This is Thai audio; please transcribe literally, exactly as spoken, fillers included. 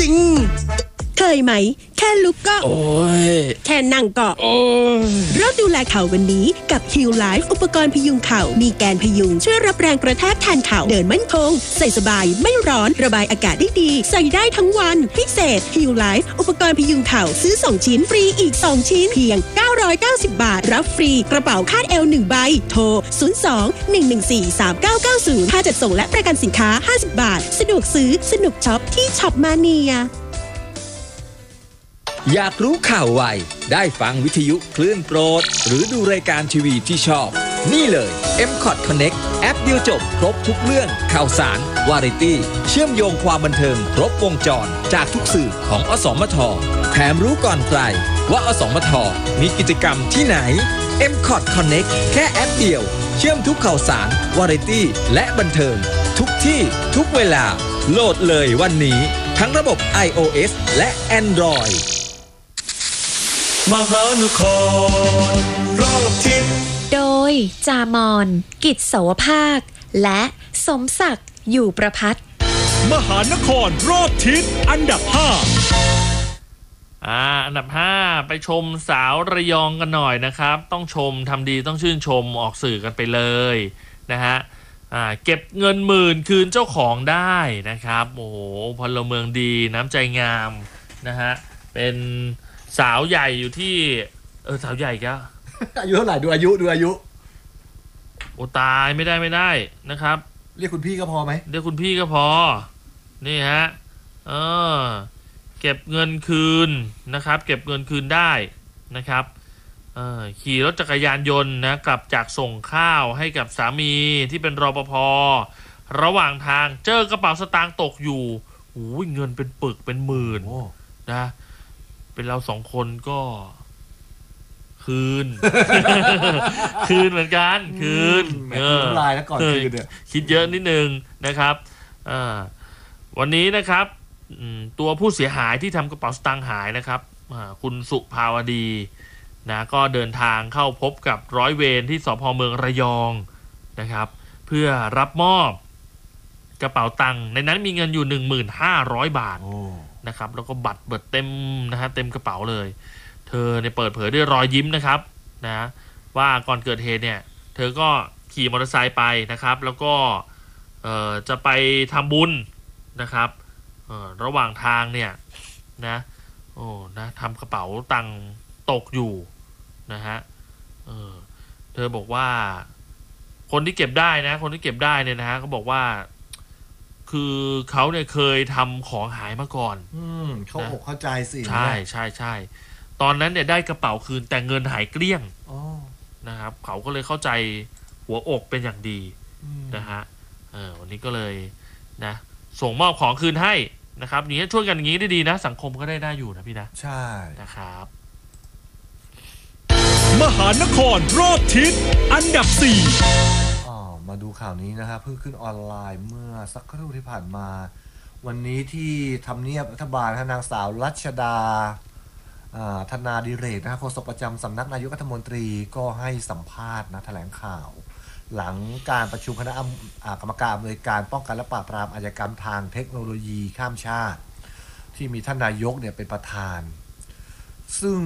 ริงเคยไหมแค่ลุกก็โอ้ยแค่นั่งก็โอ้ยเริ่มดูแลเข่าวันนี้กับ Heal Life อุปกรณ์พยุงเข่ามีแกนพยุงช่วยรับแรงกระแทกแทนเข่าเดินมั่นคงใส่สบายไม่ร้อนระบายอากาศได้ดีใส่ได้ทั้งวันพิเศษ Heal Life อุปกรณ์พยุงเข่าซื้อสองชิ้นฟรีอีกสองชิ้นเพียงเก้าร้อยเก้าสิบบาทรับฟรีกระเป๋าคาดเอวหนึ่งใบโทรศูนย์ สอง หนึ่ง หนึ่ง สี่ สาม เก้า เก้า ศูนย์ค่าจัดส่งและประกันสินค้าห้าสิบบาทสะดวกซื้อสนุกช็อปที่ช็อปมาเนียอยากรู้ข่าวไวได้ฟังวิทยุคลื่นโปรดหรือดูรายการทีวีที่ชอบนี่เลย เอ็ม คอท Connect แอปเดียวจบครบทุกเรื่องข่าวสารวาไรตี้เชื่อมโยงความบันเทิงครบวงจรจากทุกสื่อของอสมทแถมรู้ก่อนใครว่าอสมทมีกิจกรรมที่ไหน เอ็ม คอท Connect แค่แอปเดียวเชื่อมทุกข่าวสารวาไรตี้และบันเทิงทุกที่ทุกเวลาโหลดเลยวันนี้ทั้งระบบ iOS และ Android มหานครรอบทิศโดยจามอนกิจเสาวภาคและสมศักดิ์อยู่ประภัตมหานครรอบทิศอันดับห้าอ่าอันดับห้าไปชมสาวระยองกันหน่อยนะครับต้องชมทำดีต้องชื่นชมออกสื่อกันไปเลยนะฮะอ่าเก็บเงินหมื่นคืนเจ้าของได้นะครับโอ้โหพลเมืองดีน้ำใจงามนะฮะเป็นสาวใหญ่อยู่ที่เออสาวใหญ่ก็อายุเท่าไหร่ดูอายุดูอายุโอ้ตายไม่ได้ไม่ได้นะครับเรียกคุณพี่ก็พอไหมเรียกคุณพี่ก็พอนี่ฮะเออเก็บเงินคืนนะครับเก็บเงินคืนได้นะครับเออขี่รถจักรยานยนต์นะกลับจากส่งข้าวให้กับสามีที่เป็นรปภ.ระหว่างทางเจอกระเป๋าสตางค์ตกอยู่โอ้ยเงินเป็นปึกเป็นหมื่นนะเป็นเราสองคนก็คืน คืนเหมือนกันคืนเออลายแล้วก่อนคืนเนี่ยคิดเยอะนิดนึงนะครับอ่าวันนี้นะครับตัวผู้เสียหายที่ทำกระเป๋าสตางค์หายนะครับคุณสุภาวดีนะก็เดินทางเข้าพบกับร้อยเวรที่สภ.เมืองระยองนะครับเพื่อรับมอบกระเป๋าตังค์ในนั้นมีเงินอยู่ หนึ่งพันห้าร้อย บาทนะครับแล้วก็บัตรเบิดเต็มนะฮะเต็มกระเป๋าเลยเธอเนี่ยเปิดเผยด้วยรอยยิ้มนะครับนะว่าก่อนเกิดเหตุเนี่ยเธอก็ขี่มอเตอร์ไซค์ไปนะครับแล้วก็เอ่อจะไปทำบุญนะครับเอ่อระหว่างทางเนี่ยนะโอ้นะทำกระเป๋าตังค์ตกอยู่นะฮะเออเธอบอกว่าคนที่เก็บได้นะคนที่เก็บได้เนี่ยนะฮะเขาบอกว่าคือเขาเนี่ยเคยทำของหายมาก่อนอืมเขาอกเข้าใจสิใช่ใช่ใช่ตอนนั้นเนี่ยได้กระเป๋าคืนแต่เงินหายเกลี้ยงนะครับเขาก็เลยเข้าใจหัวอกเป็นอย่างดีนะฮะเออวันนี้ก็เลยนะส่งมอบของคืนให้นะครับอย่างนี้ช่วยกันอย่างนี้ได้ดีนะสังคมก็ได้น่าอยู่นะพี่นะใช่นะครับมหานครรอบทิศอันดับสี่มาดูข่าวนี้นะครับเพิ่งขึ้นออนไลน์เมื่อสักครู่ที่ผ่านมาวันนี้ที่ทำเนียบรัฐบาลนางสาวรัชดาธนาดิเรกนะครับโฆษกประจำสำนักนายกรัฐมนตรีก็ให้สัมภาษณ์นะแถลงข่าวหลังการประชุมคณะกรรมการอำนวยการป้องกันและปราบปรามอาชญากรรมทางเทคโนโลยีข้ามชาติที่มีท่านนายกเนี่ยเป็นประธานซึ่ง